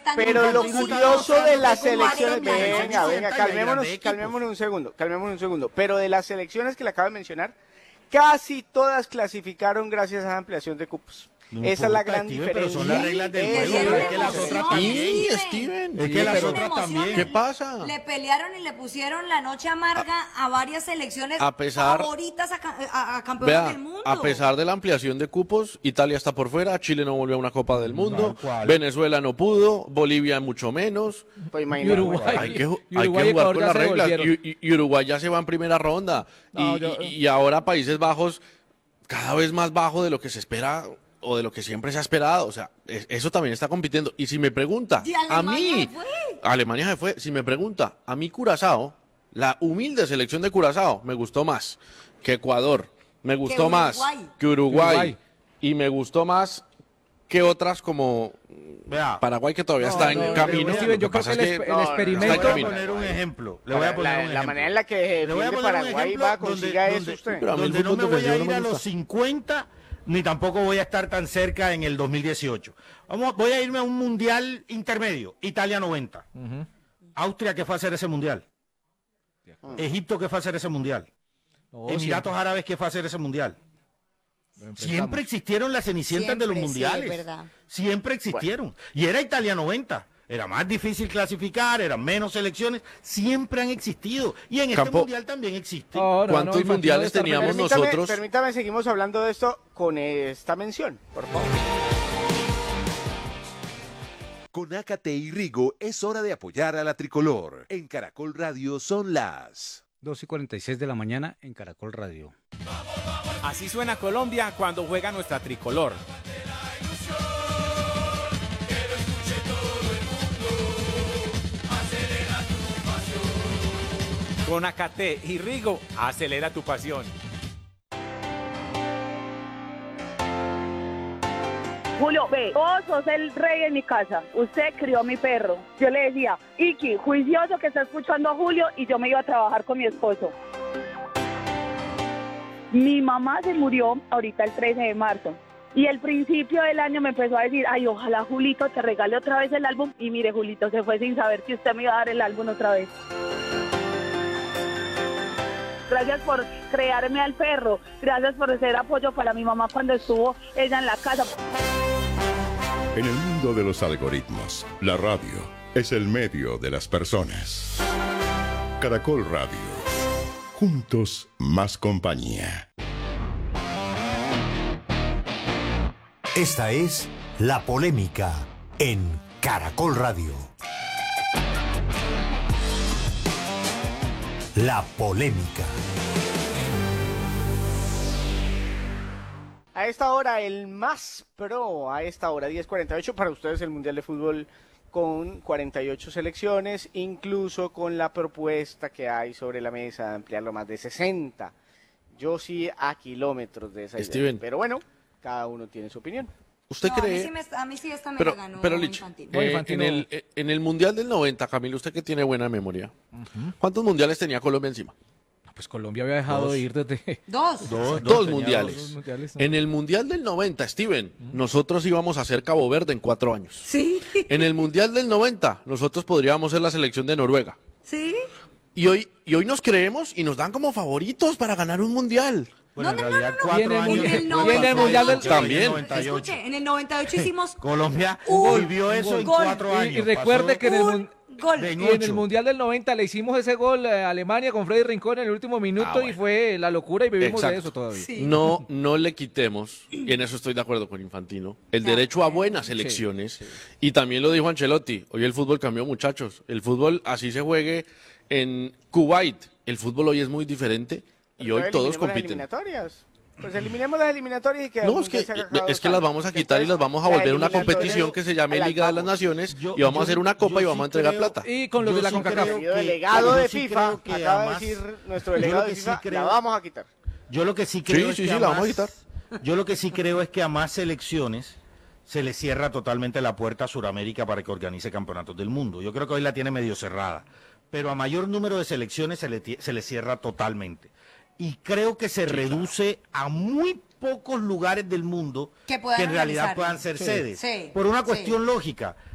están Pero lo curioso de las selecciones, selecciones, venga, calmémonos un segundo. Pero de las selecciones que le acabo de mencionar, casi todas clasificaron gracias a la ampliación de cupos. No Esa es la importa, gran Steven, diferencia. pero son las reglas del Le juego, dieron pero es que las emoción, otras también. Steven. Es que las dieron otras emoción, también. ¿Qué pasa? Le pelearon y le pusieron la noche amarga a varias selecciones a pesar- favoritas a campeones Vea, del mundo. a pesar de la ampliación de cupos, Italia está por fuera, Chile no volvió a una Copa del Mundo, ¿cuál? Venezuela no pudo, Bolivia mucho menos. Pues Y imagínate. Uruguay. Hay que Y Uruguay jugar y Ecuador con ya las se reglas. devolvieron. Y Uruguay ya se va en primera ronda. No, Y ahora Países Bajos cada vez más bajo de lo que se espera o de lo que siempre se ha esperado. O sea, eso también está compitiendo. Y si me pregunta, Y a Alemania mí, se fue. Alemania se fue. Si me pregunta, a mí Curazao, la humilde selección de Curazao, me gustó más que Ecuador, me gustó más Uruguay. que Uruguay, Uruguay. y me gustó más que otras como Vea, Paraguay, que todavía está en no, camino. Steven, Lo yo creo pasa que es el que el no, no, experimento... le voy a camino. poner un ejemplo. Le voy a poner un ejemplo. La manera en la que Le voy a defiende poner un Paraguay ejemplo va, consiga eso donde- usted. Pero a mí el donde no fútbol me voy a defensivo no ir me a los gusta. 50, ni tampoco voy a estar tan cerca en el 2018. Voy a irme a un mundial intermedio, Italia 90. Austria, ¿qué fue a hacer ese mundial? Egipto, ¿qué fue a hacer ese mundial? No, Emiratos Árabes, ¿qué fue a hacer ese mundial? Siempre existieron las cenicientas de los Siempre, sí, mundiales. es verdad. Siempre existieron. Y era Italia 90. Era más difícil clasificar, eran menos selecciones. Siempre han existido. Y en este Campo. mundial también existe. ¿Cuántos Infantino mundiales debe estar teníamos feliz. nosotros? Permítame, seguimos hablando de esto con esta mención, por favor. Con Ácate y Rigo es hora de apoyar a la tricolor. En Caracol Radio son las 2:46 de la mañana en Caracol Radio. Así suena Colombia cuando juega nuestra tricolor. Con Acate y Rigo, acelera tu pasión. Julio, ve, vos sos el rey en mi casa. Usted crió a mi perro. Yo le decía, Iki, juicioso que está escuchando a Julio, y yo me iba a trabajar con mi esposo. Mi mamá se murió ahorita el 13 de marzo. Y al principio del año me empezó a decir, ay, ojalá Julito te regale otra vez el álbum. Y mire, Julito se fue sin saber que usted me iba a dar el álbum otra vez. Gracias por crearme al perro. Gracias por ser apoyo para mi mamá cuando estuvo ella en la casa. En el mundo de los algoritmos, la radio es el medio de las personas. Caracol Radio. Juntos, más compañía. Esta es La Polémica en Caracol Radio. La Polémica. A esta hora, el más pro, a esta hora, 10:48, para ustedes el Mundial de Fútbol con 48 selecciones, incluso con la propuesta que hay sobre la mesa de ampliarlo más de 60. Yo sí a kilómetros de esa idea. Steven. Pero bueno, cada uno tiene su opinión. ¿Usted No, cree? a mí sí esta me Pero, la ganó pero Lich, Infantino. Infantino. en el Mundial del 90, Camilo, usted que tiene buena memoria, ¿cuántos mundiales tenía Colombia encima? Pues Colombia había dejado de ir desde... Dos. Dos Dos mundiales. mundiales, ¿no? En el Mundial del 90, Steven, nosotros íbamos a ser Cabo Verde en 4 años. Sí, En el Mundial del 90, nosotros podríamos ser la selección de Noruega. sí. Y hoy nos creemos y nos dan como favoritos para ganar un Mundial. Bueno, No, en no, realidad no, no, no. 4 Y en el años Mundial- después y en el pasó Mundial del- el También. 98. Escuche, en el 98 hicimos Colombia Un vivió eso en gol. 4 años. Y recuerde que en el, un gol. de- y en el ocho. Mundial del 90 le hicimos ese gol a Alemania con Freddy Rincón en el último minuto bueno. y fue la locura y vivimos de Exacto. eso todavía. Sí. No le quitemos, y en eso estoy de acuerdo con Infantino, el No. derecho a buenas elecciones. Y también lo dijo Ancelotti, hoy el fútbol cambió, muchachos. El fútbol, así se juegue en Kuwait, el fútbol hoy es muy diferente y hoy Pero todos eliminemos las compiten. eliminatorias. Pues eliminemos las eliminatorias y que No, es que las vamos a quitar y las vamos a volver una competición que se llame Liga de las Naciones y vamos a hacer una copa y vamos a entregar plata. Y con los Yo de la sí CONCACAF. creo El que- delegado yo de sí FIFA, creo que acaba además- de decir nuestro yo delegado lo de que sí FIFA, creo- la vamos a quitar. Yo lo que sí creo es sí, que la a vamos a más- quitar. Yo lo que sí creo es que a más selecciones se le cierra totalmente la puerta a Sudamérica para que organice campeonatos del mundo. Yo creo que hoy la tiene medio cerrada, pero a mayor número de selecciones se le cierra totalmente. Y creo que se reduce a muy pocos lugares del mundo Que puedan en realidad organizarlo. puedan ser Sí. sedes. Sí, Por una sí. cuestión lógica.